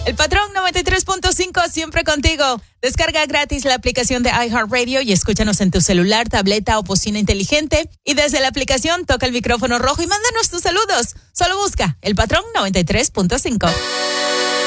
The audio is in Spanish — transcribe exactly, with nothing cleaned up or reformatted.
El Patrón noventa y tres punto cinco, siempre contigo. Descarga gratis la aplicación de iHeartRadio y escúchanos en tu celular, tableta o bocina inteligente. Y desde la aplicación toca el micrófono rojo y mándanos tus saludos. Solo busca El Patrón noventa y tres punto cinco.